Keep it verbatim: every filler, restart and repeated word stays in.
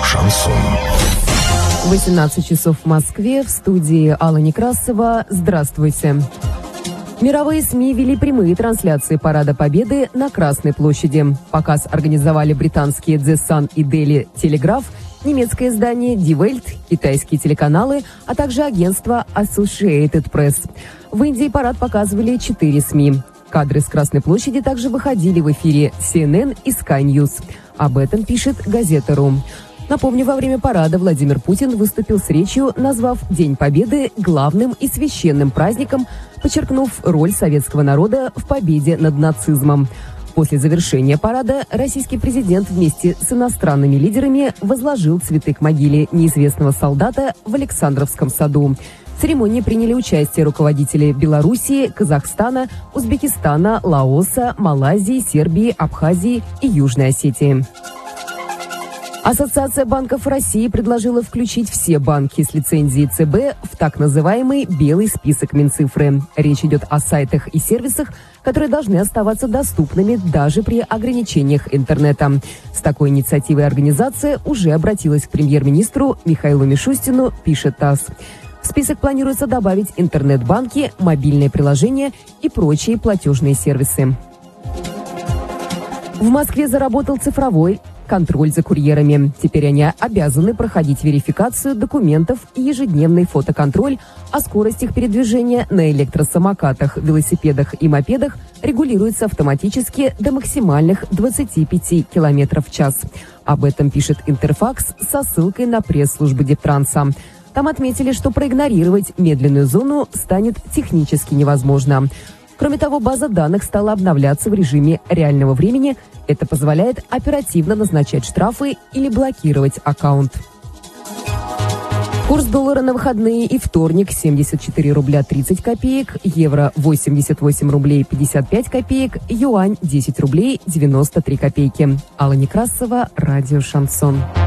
Шансон. восемнадцать часов в Москве. В студии Алла Некрасова. Здравствуйте. Мировые СМИ вели прямые трансляции Парада Победы на Красной площади. Показ организовали британские The Sun и Daily Telegraph, немецкое издание Die Welt, китайские телеканалы, а также агентство Associated Press. В Индии парад показывали четыре СМИ. Кадры с Красной площади также выходили в эфире си эн эн и Sky News. Об этом пишет газета.ру. Напомню, во время парада Владимир Путин выступил с речью, назвав День Победы главным и священным праздником, подчеркнув роль советского народа в победе над нацизмом. После завершения парада российский президент вместе с иностранными лидерами возложил цветы к могиле неизвестного солдата в Александровском саду. В церемонии приняли участие руководители Белоруссии, Казахстана, Узбекистана, Лаоса, Малайзии, Сербии, Абхазии и Южной Осетии. Ассоциация банков России предложила включить все банки с лицензией ЦБ в так называемый «белый список Минцифры». Речь идет о сайтах и сервисах, которые должны оставаться доступными даже при ограничениях интернета. С такой инициативой организация уже обратилась к премьер-министру Михаилу Мишустину, пишет ТАСС. В список планируется добавить интернет-банки, мобильные приложения и прочие платежные сервисы. В Москве заработал цифровой контроль за курьерами. Теперь они обязаны проходить верификацию документов и ежедневный фотоконтроль, а скорость их передвижения на электросамокатах, велосипедах и мопедах регулируется автоматически до максимальных двадцати пяти километров в час. Об этом пишет Интерфакс со ссылкой на пресс-службу Дептранса. Там отметили, что проигнорировать медленную зону станет технически невозможно. Кроме того, база данных стала обновляться в режиме реального времени. Это позволяет оперативно назначать штрафы или блокировать аккаунт. Курс доллара на выходные и вторник: семьдесят четыре рубля тридцать копеек, евро восемьдесят восемь рублей пятьдесят пять копеек, юань десять рублей девяносто три копейки. Алла Некрасова, радио Шансон.